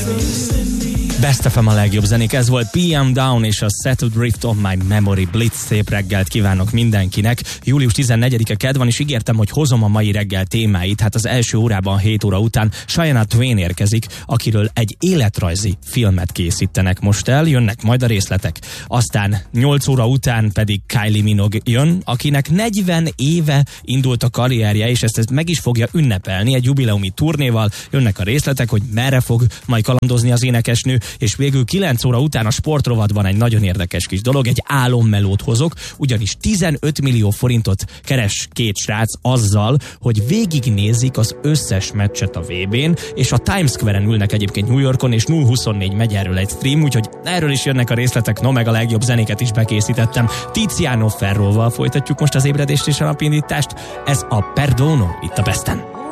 Best FM a legjobb zenék, ez volt PM Down és a Set to Drift on My Memory Blitz. Szép reggelt kívánok mindenkinek. Július 14-e kedd van, és ígértem, hogy hozom a mai reggel témáit. Hát az első órában 7 óra után Shania Twain érkezik, akiről egy életrajzi filmet készítenek most el, jönnek majd a részletek. Aztán 8 óra után pedig Kylie Minogue jön, akinek 40 éve indult a karrierje, és ezt meg is fogja ünnepelni egy jubileumi turnéval. Jönnek a részletek, hogy merre fog majd kalandozni az énekesnő, és végül 9 óra után a sportrovatban egy nagyon érdekes kis dolog, egy álommelót hozok, ugyanis 15 millió forintot keres két srác azzal, hogy végignézik az összes meccset a VB-n, és a Times Square-en ülnek egyébként New Yorkon, és 024 megy erről egy stream, úgyhogy erről is jönnek a részletek, no meg a legjobb zenéket is bekészítettem. Tiziano Ferróval folytatjuk most az ébredést és a napindítást, ez a Perdono itt a Besten.